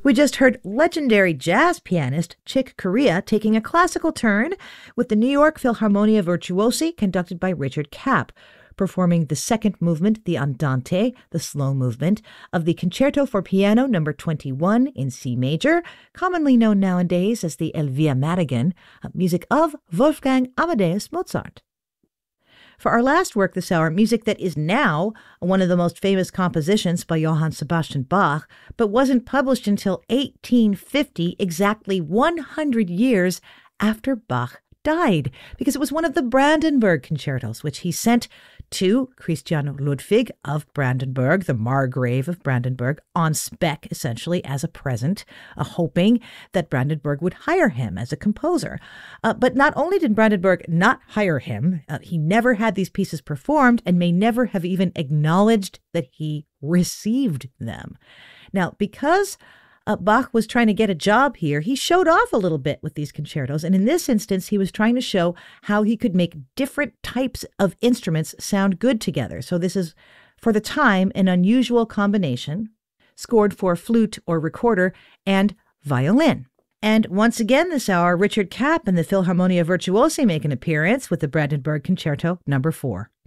We just heard legendary jazz pianist Chick Corea taking a classical turn with the New York Philharmonia Virtuosi conducted by Richard Kapp, performing the second movement, the Andante, the slow movement, of the Concerto for Piano No. 21 in C major, commonly known nowadays as the Elvira Madigan, music of Wolfgang Amadeus Mozart. For our last work this hour, music that is now one of the most famous compositions by Johann Sebastian Bach, but wasn't published until 1850, exactly 100 years after Bach died, because it was one of the Brandenburg concertos, which he sent to Christian Ludwig of Brandenburg, the Margrave of Brandenburg, on spec, essentially, as a present, hoping that Brandenburg would hire him as a composer. But not only did Brandenburg not hire him, he never had these pieces performed and may never have even acknowledged that he received them. Now, because Bach was trying to get a job here, he showed off a little bit with these concertos. And in this instance, he was trying to show how he could make different types of instruments sound good together. So this is, for the time, an unusual combination, scored for flute or recorder and violin. And once again this hour, Richard Kapp and the Philharmonia Virtuosi make an appearance with the Brandenburg Concerto No. 4.